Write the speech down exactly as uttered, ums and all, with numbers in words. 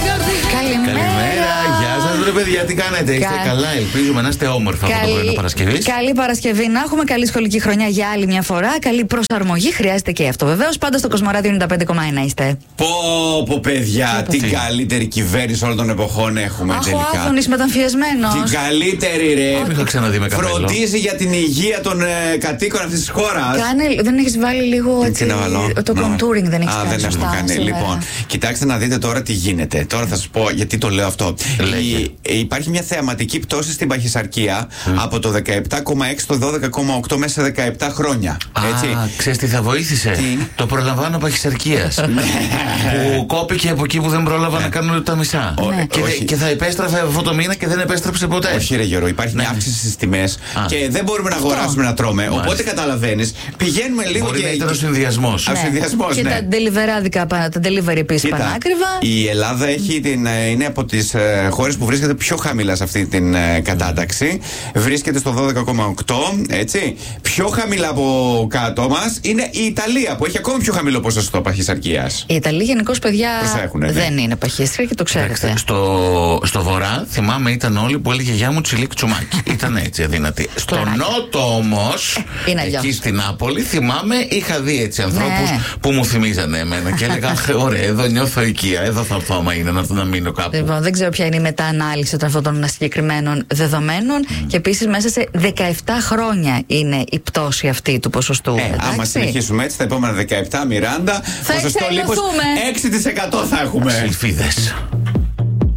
Καλημέρα, γεια σας, ρε παιδιά, τι κάνετε, είστε Κα... καλά, ελπίζουμε να είστε όμορφα από το πρωινό Παρασκευής. Καλή Παρασκευή, να έχουμε καλή σχολική χρονιά για άλλη μια φορά. Καλή προσαρμογή, χρειάζεται και αυτό βεβαίως. Πάντα στο Κοσμοράδιο ενενήντα πέντε κόμμα ένα είστε. Πω, πω, παιδιά, την καλύτερη κυβέρνηση όλων των εποχών έχουμε. Αχ, τελικά. Ο Άδωνης μεταμφιεσμένος. Την καλύτερη, ρε. Δεν είχα ξαναδεί με καπέλο. Φροντίζει για την υγεία των ε, κατοίκων αυτής της χώρας. Κάνε, δεν έχεις βάλει λίγο έτσι. Το no. contouring δεν έχεις Α, κάνει. δεν σωστά, έχουμε κάνει. σήμερα. Λοιπόν, κοιτάξτε να δείτε τώρα τι γίνεται. Τώρα θα σας πω γιατί το λέω αυτό. Η, υπάρχει μια θεαματική πτώση στην παχυσαρκία mm. από το δεκαεπτά κόμμα έξι στο δώδεκα κόμμα οκτώ μέσα σε δεκαεπτά χρόνια. Έτσι. Α, ξέρεις τι θα βοήθησε. Τι? Το προλαμβάνω παχυσαρκίας. Που κόπηκε από εκεί που δεν πρόλαβα να κάνω τα μισά. Ναι. Και, Όχι. και θα επέστρεφε αυτό το μήνα και δεν επέστρεψε ποτέ. Όχι, ρε Γιώργο, υπάρχει μια αύξηση στις τιμές και δεν μπορούμε να αγοράσουμε να τρώμε. Μάλιστα. Οπότε καταλαβαίνεις, πηγαίνουμε λίγο. Μπορεί και. Να ήταν ο συνδυασμός. Ναι. συνδυασμός, και ναι. τα delivery, τα delivery επίσης πανάκριβα. Η Ελλάδα έχει την, είναι από τις ε, χώρες που βρίσκεται πιο χαμηλά σε αυτή την ε, κατάταξη. Βρίσκεται στο δώδεκα κόμμα οκτώ, έτσι. Πιο χαμηλά από κάτω μας είναι η Ιταλία που έχει ακόμη πιο χαμηλό ποσοστό παχυσαρκίας. Η Ιταλία γενικώς, παιδιά, Προσέχουνε, ναι. δεν είναι παχύστρια και το ξέρετε. Στο, στο βορρά θυμάμαι ήταν όλοι που έλεγε γεια μου τσιλίκ τσουμάκι. Ήταν έτσι αδύνατη. Στο νότο όμως, εκεί στην Νάπολη, θυμάμαι είχα δει έτσι ανθρώπους ναι. που μου θυμίζανε εμένα και έλεγα ωραία, εδώ νιώθω οικία, εδώ θα έρθω άμα είναι να, να μείνω κάπου. Λοιπόν, δεν ξέρω ποια είναι η μεταανάλυση αυτών των συγκεκριμένων δεδομένων mm. και επίσης μέσα σε δεκαεπτά χρόνια είναι η πτώση αυτή του ποσοστού. Ε, άμα συνεχίσουμε έτσι, τα επόμενα δεκαεπτά, Μιράντα, θα ποσοστό λίπος έξι τοις εκατό θα έχουμε. Ελπίδες.